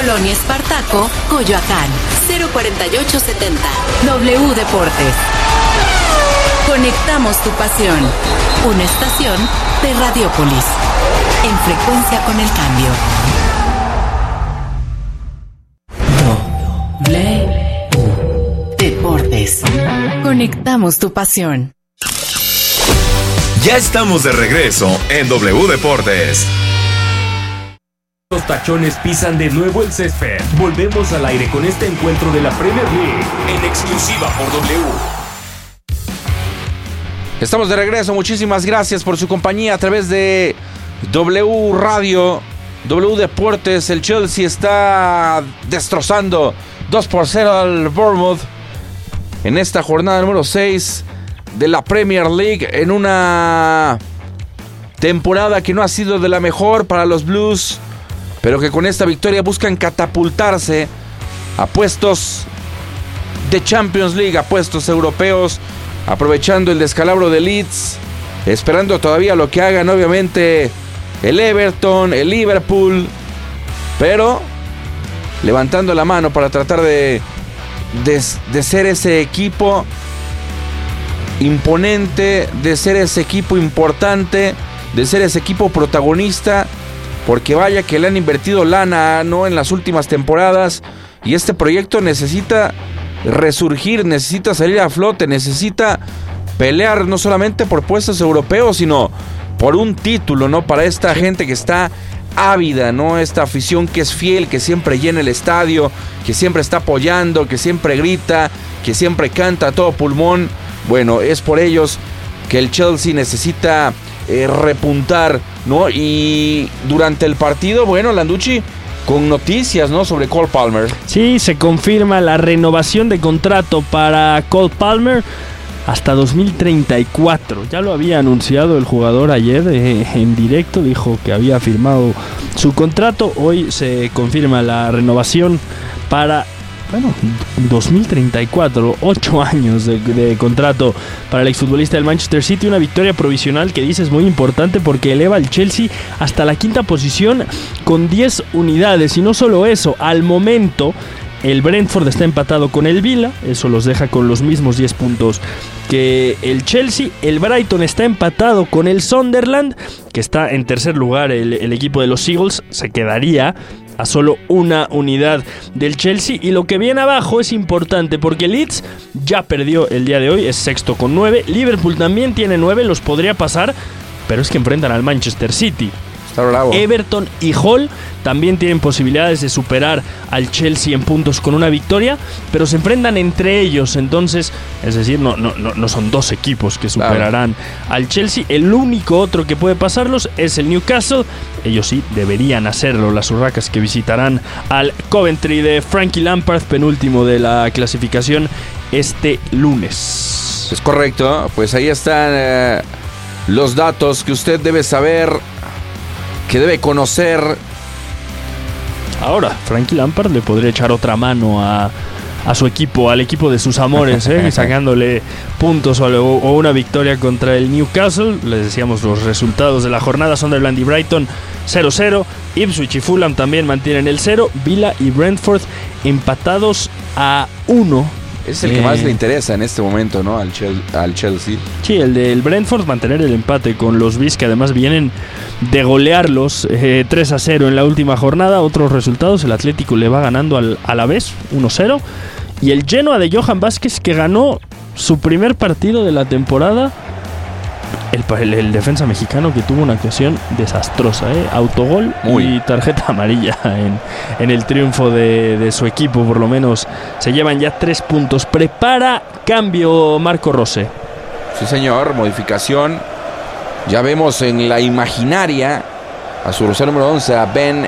Colonia Espartaco, Coyoacán, 04870. W Deportes. Conectamos tu pasión. Una estación de Radiopolis. En frecuencia con el cambio. W Deportes. Conectamos tu pasión. Ya estamos de regreso en W Deportes. Los tachones pisan de nuevo el césped. Volvemos al aire con este encuentro de la Premier League en exclusiva por W. Estamos de regreso, muchísimas gracias por su compañía a través de W Radio, W Deportes. El Chelsea está destrozando 2-0 al Bournemouth en esta jornada número 6 de la Premier League, en una temporada que no ha sido de la mejor para los Blues, pero que con esta victoria buscan catapultarse a puestos de Champions League, a puestos europeos, aprovechando el descalabro de Leeds, esperando todavía lo que hagan obviamente el Everton, el Liverpool, pero levantando la mano para tratar de ser ese equipo imponente, de ser ese equipo importante, de ser ese equipo protagonista, porque vaya que le han invertido lana, ¿no?, en las últimas temporadas, y este proyecto necesita resurgir, necesita salir a flote, necesita pelear no solamente por puestos europeos, sino por un título, ¿no?, para esta gente que está ávida, ¿no?, esta afición que es fiel, que siempre llena el estadio, que siempre está apoyando, que siempre grita, que siempre canta a todo pulmón. Bueno, es por ellos que el Chelsea necesita repuntar, ¿no? Y durante el partido, bueno, Landucci, con noticias, ¿no?, sobre Cole Palmer. Sí, se confirma la renovación de contrato para Cole Palmer hasta 2034. Ya lo había anunciado el jugador ayer en directo, dijo que había firmado su contrato. Hoy se confirma la renovación para 2034, 8 años de contrato para el exfutbolista del Manchester City. Una victoria provisional que dice es muy importante porque eleva al Chelsea hasta la quinta posición con 10 unidades. Y no solo eso, al momento el Brentford está empatado con el Villa, eso los deja con los mismos 10 puntos que el Chelsea. El Brighton está empatado con el Sunderland, que está en tercer lugar. El equipo de los Eagles se quedaría a solo una unidad del Chelsea. Y lo que viene abajo es importante porque Leeds ya perdió el día de hoy, es sexto con 9. Liverpool también tiene 9, los podría pasar, pero es que enfrentan al Manchester City. Está bravo. Everton y Hull también tienen posibilidades de superar al Chelsea en puntos con una victoria, pero se enfrentan entre ellos. Entonces, es decir, no son dos equipos que superarán al Chelsea. El único otro que puede pasarlos es el Newcastle. Ellos sí deberían hacerlo, las urracas que visitarán al Coventry de Frankie Lampard, penúltimo de la clasificación este lunes. Es correcto, pues ahí están los datos que usted debe saber, que debe conocer. Ahora, Frankie Lampard le podría echar otra mano a su equipo, al equipo de sus amores, sacándole puntos o una victoria contra el Newcastle. Les decíamos los resultados de la jornada: Sunderland y Brighton 0-0, Ipswich y Fulham también mantienen el 0, Villa y Brentford empatados a 1. Es el que más le interesa en este momento, ¿no?, al Chelsea. Sí, el del Brentford mantener el empate con los Bees, que además vienen de golearlos 3-0 en la última jornada. Otros resultados: el Atlético le va ganando al Alavés 1-0, y el Genoa de Johan Vázquez, que ganó su primer partido de la temporada. El defensa mexicano, que tuvo una actuación desastrosa, autogol y tarjeta amarilla en el triunfo de su equipo. Por lo menos se llevan ya 3 puntos. Prepara cambio Marco Rose. Sí, señor, modificación. Ya vemos en la imaginaria a su dorsal número 11, a Ben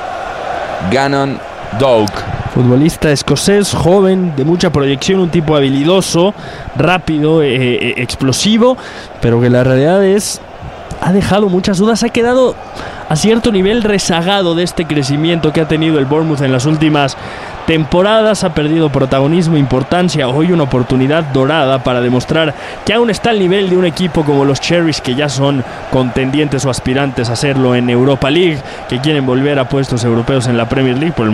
Gannon Doug. Futbolista escocés, joven, de mucha proyección, un tipo habilidoso, rápido, explosivo, pero que la realidad es, ha dejado muchas dudas, ha quedado a cierto nivel rezagado de este crecimiento que ha tenido el Bournemouth en las últimas temporadas. Ha perdido protagonismo, importancia. Hoy una oportunidad dorada para demostrar que aún está al nivel de un equipo como los Cherries, que ya son contendientes o aspirantes a hacerlo en Europa League, que quieren volver a puestos europeos en la Premier League. Por el